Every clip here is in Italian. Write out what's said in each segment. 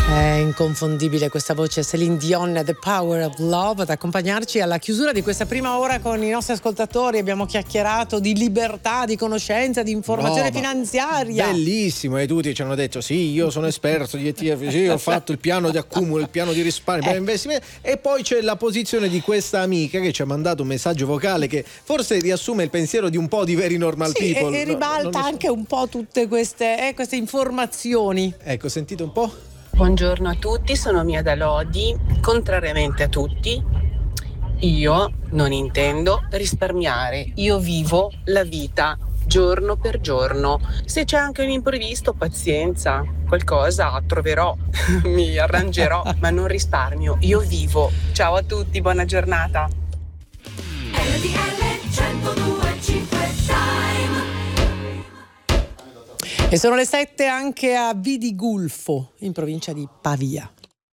È inconfondibile questa voce, Céline Dion, The Power of Love, ad accompagnarci alla chiusura di questa prima ora con i nostri ascoltatori. Abbiamo chiacchierato di libertà, di conoscenza, di informazione finanziaria. Bellissimo, e tutti ci hanno detto sì, io sono esperto di ETF, sì, ho fatto il piano di accumulo, il piano di risparmio per investimento. E poi c'è la posizione di questa amica che ci ha mandato un messaggio vocale che forse riassume il pensiero di un po' di very normal people. E ribalta anche un po' tutte queste informazioni. Ecco, sentite un po'. Buongiorno a tutti, sono Mia da Lodi. Contrariamente a tutti, io non intendo risparmiare, io vivo la vita giorno per giorno. Se c'è anche un imprevisto, pazienza, qualcosa troverò, mi arrangerò, ma non risparmio, io vivo. Ciao a tutti, buona giornata. E sono le 7 anche a Vidigulfo, in provincia di Pavia.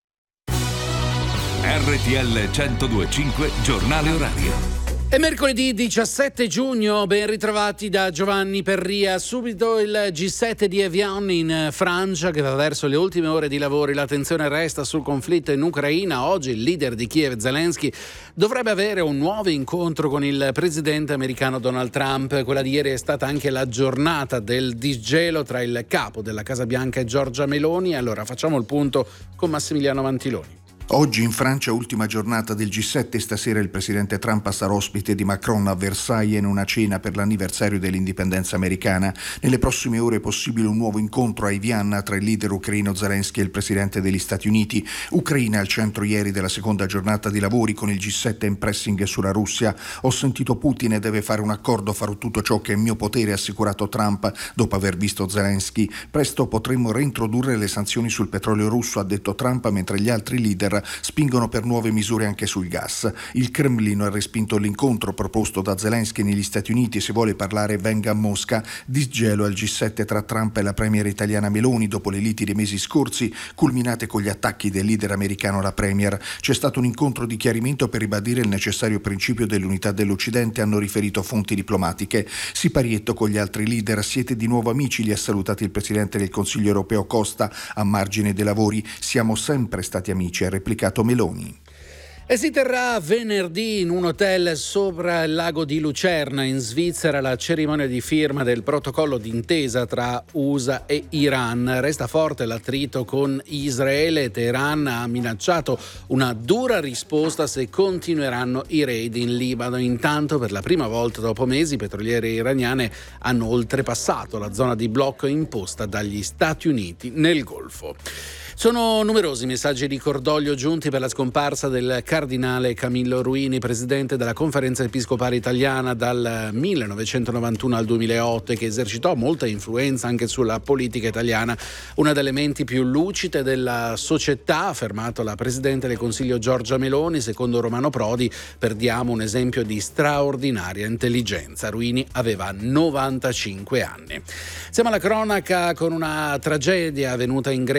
RTL 102.5 Giornale Orario. È mercoledì 17 giugno, ben ritrovati da Giovanni Perria. Subito il G7 di Evian in Francia che va verso le ultime ore di lavori. L'attenzione resta sul conflitto in Ucraina. Oggi il leader di Kiev, Zelensky, dovrebbe avere un nuovo incontro con il presidente americano Donald Trump. Quella di ieri è stata anche la giornata del disgelo tra il capo della Casa Bianca e Giorgia Meloni. Allora facciamo il punto con Massimiliano Mantiloni. Oggi in Francia, ultima giornata del G7, stasera il presidente Trump sarà ospite di Macron a Versailles in una cena per l'anniversario dell'indipendenza americana. Nelle prossime ore è possibile un nuovo incontro a Evian tra il leader ucraino Zelensky e il presidente degli Stati Uniti. Ucraina al centro ieri della seconda giornata di lavori con il G7 in pressing sulla Russia. Ho sentito Putin e deve fare un accordo, farò tutto ciò che è in mio potere, ha assicurato Trump dopo aver visto Zelensky. Presto potremmo reintrodurre le sanzioni sul petrolio russo, ha detto Trump, mentre gli altri leader spingono per nuove misure anche sul gas. Il Cremlino ha respinto l'incontro proposto da Zelensky negli Stati Uniti. Se vuole parlare venga a Mosca. Disgelo al G7 tra Trump e la premier italiana Meloni dopo le liti dei mesi scorsi, culminate con gli attacchi del leader americano alla premier. C'è stato un incontro di chiarimento per ribadire il necessario principio dell'unità dell'Occidente, hanno riferito fonti diplomatiche. Siparietto con gli altri leader, siete di nuovo amici, li ha salutati il presidente del Consiglio europeo Costa a margine dei lavori. Siamo sempre stati amici, ha replicato Meloni. E si terrà venerdì in un hotel sopra il lago di Lucerna in Svizzera la cerimonia di firma del protocollo d'intesa tra USA e Iran. Resta forte l'attrito con Israele. Teheran ha minacciato una dura risposta se continueranno i raid in Libano. Intanto, per la prima volta dopo mesi, petroliere iraniane hanno oltrepassato la zona di blocco imposta dagli Stati Uniti nel Golfo. Sono numerosi i messaggi di cordoglio giunti per la scomparsa del cardinale Camillo Ruini, presidente della Conferenza Episcopale Italiana dal 1991 al 2008 e che esercitò molta influenza anche sulla politica italiana. Una delle menti più lucide della società, ha affermato la presidente del Consiglio Giorgia Meloni. Secondo Romano Prodi, perdiamo un esempio di straordinaria intelligenza. Ruini aveva 95 anni. Siamo alla cronaca con una tragedia avvenuta in Grecia.